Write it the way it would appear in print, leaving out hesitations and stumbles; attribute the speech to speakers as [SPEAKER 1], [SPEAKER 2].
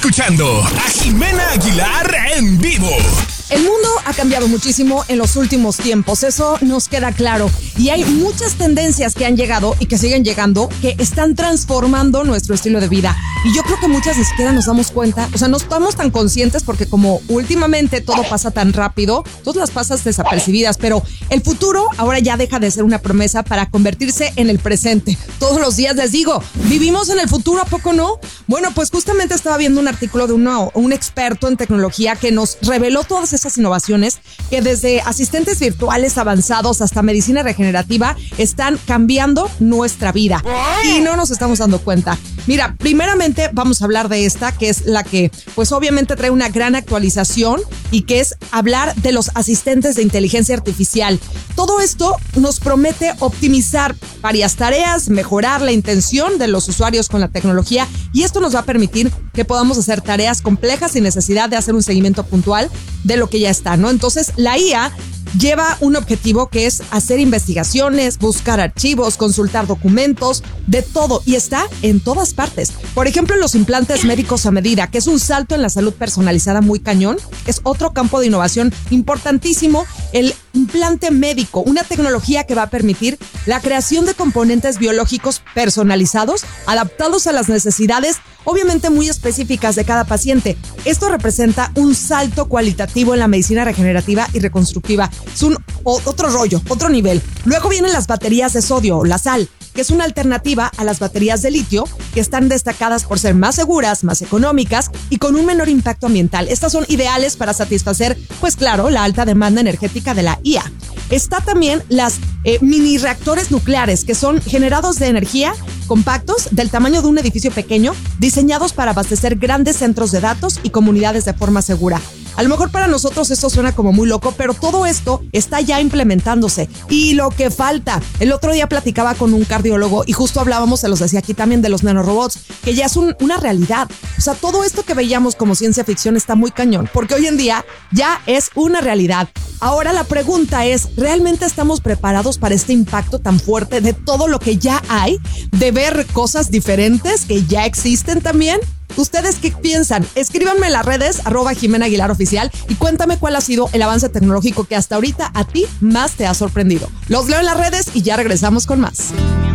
[SPEAKER 1] Escuchando a Jimena Aguilar en vivo.
[SPEAKER 2] El mundo ha cambiado muchísimo en los últimos tiempos, eso nos queda claro. Y hay muchas tendencias que han llegado y que siguen llegando que están transformando nuestro estilo de vida. Y yo creo que muchas ni siquiera nos damos cuenta, o sea, no estamos tan conscientes porque como últimamente todo pasa tan rápido, todas las pasas desapercibidas, pero el futuro ahora ya deja de ser una promesa para convertirse en el presente. Todos los días les digo, ¿vivimos en el futuro? ¿A poco no? Bueno, pues justamente estaba viendo un artículo de un experto en tecnología que nos reveló todas esas innovaciones que desde asistentes virtuales avanzados hasta medicina regenerativa están cambiando nuestra vida y no nos estamos dando cuenta. Mira, primeramente vamos a hablar de esta, que es la que pues obviamente trae una gran actualización y que es hablar de los asistentes de inteligencia artificial. Todo esto nos promete optimizar varias tareas, mejorar la intención de los usuarios con la tecnología y esto nos va a permitir que podamos hacer tareas complejas sin necesidad de hacer un seguimiento puntual de lo que ya está, ¿no? Entonces, la IA lleva un objetivo que es hacer investigaciones, buscar archivos, consultar documentos, de todo, y está en todas partes. Por ejemplo, los implantes médicos a medida, que es un salto en la salud personalizada muy cañón, es otro campo de innovación importantísimo. El implante médico, una tecnología que va a permitir la creación de componentes biológicos personalizados, adaptados a las necesidades, obviamente muy específicas de cada paciente. Esto representa un salto cualitativo en la medicina regenerativa y reconstructiva. Es otro rollo, otro nivel. Luego vienen las baterías de sodio, la sal, que es una alternativa a las baterías de litio, que están destacadas por ser más seguras, más económicas y con un menor impacto ambiental. Estas son ideales para satisfacer, pues claro, la alta demanda energética de la IA. Está también las mini reactores nucleares, que son generados de energía compactos del tamaño de un edificio pequeño, diseñados para abastecer grandes centros de datos y comunidades de forma segura. A lo mejor para nosotros esto suena como muy loco, pero todo esto está ya implementándose. Y lo que falta, el otro día platicaba con un cardiólogo y justo hablábamos, se los decía aquí también, de los nanorobots, que ya es una realidad. O sea, todo esto que veíamos como ciencia ficción está muy cañón, porque hoy en día ya es una realidad. Ahora la pregunta es, ¿realmente estamos preparados para este impacto tan fuerte de todo lo que ya hay? ¿De ver cosas diferentes que ya existen también? ¿Ustedes qué piensan? Escríbanme en las redes, @Jimena Aguilar Oficial, y cuéntame cuál ha sido el avance tecnológico que hasta ahorita a ti más te ha sorprendido. Los leo en las redes y ya regresamos con más.